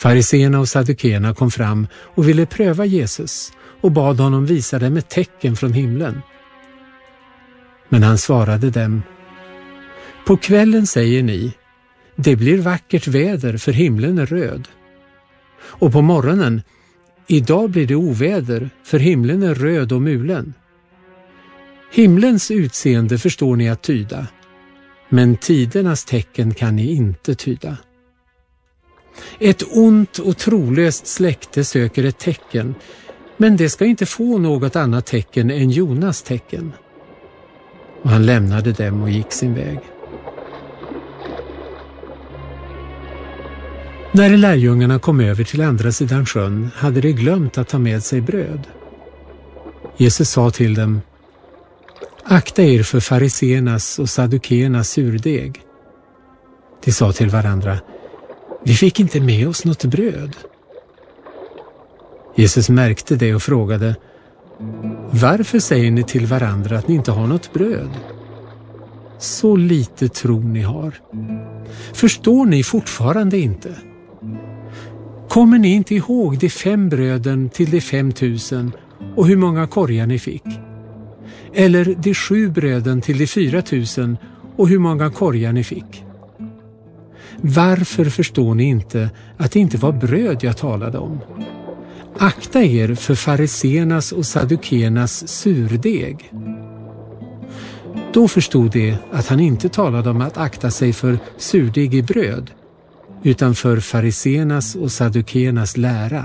Fariséerna och saddukeerna kom fram och ville pröva Jesus och bad honom visa dem ett tecken från himlen. Men han svarade dem: på kvällen säger ni, det blir vackert väder för himlen är röd. Och på morgonen, idag blir det oväder för himlen är röd och mulen. Himlens utseende förstår ni att tyda, men tidernas tecken kan ni inte tyda. Ett ont och trolöst släkte söker ett tecken, men det ska inte få något annat tecken än Jonas tecken. Och han lämnade dem och gick sin väg. När lärjungarna kom över till andra sidan sjön hade de glömt att ta med sig bröd. Jesus sa till dem: akta er för fariséernas och saddukeernas surdeg. De sa till varandra: vi fick inte med oss något bröd. Jesus märkte det och frågade: varför säger ni till varandra att ni inte har något bröd? Så lite tro ni har. Förstår ni fortfarande inte? Kommer ni inte ihåg de 5 bröden till de 5000 och hur många korgar ni fick? Eller de 7 bröden till de 4000 och hur många korgar ni fick? Varför förstår ni inte att det inte var bröd jag talade om? Akta er för fariséernas och saddukeernas surdeg. Då förstod de att han inte talade om att akta sig för surdeg i bröd, utan för fariséernas och saddukeernas lära.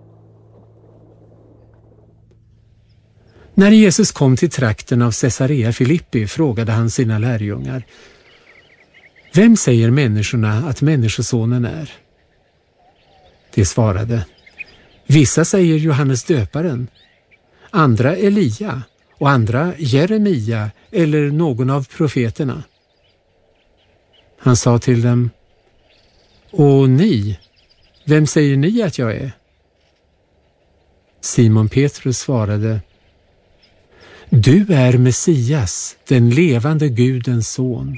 När Jesus kom till trakten av Caesarea Filippi frågade han sina lärjungar: vem säger människorna att människosonen är? De svarade: vissa säger Johannes döparen, andra Elia och andra Jeremia eller någon av profeterna. Han sa till dem: och ni, vem säger ni att jag är? Simon Petrus svarade: du är Messias, den levande Gudens son.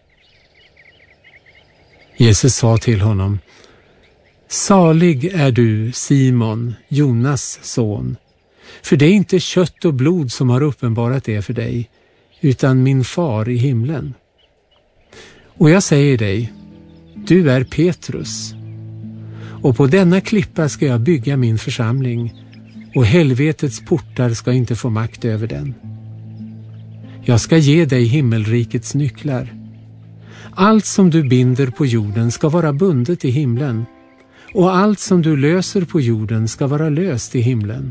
Jesus sa till honom: salig är du, Simon, Jonas son, för det är inte kött och blod som har uppenbarat det för dig, utan min far i himlen. Och jag säger dig, du är Petrus, och på denna klippa ska jag bygga min församling, och helvetets portar ska inte få makt över den. Jag ska ge dig himmelrikets nycklar. Allt som du binder på jorden ska vara bundet i himlen, och allt som du löser på jorden ska vara löst i himlen.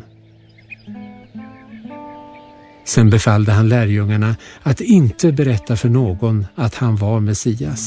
Sen befallde han lärjungarna att inte berätta för någon att han var Messias.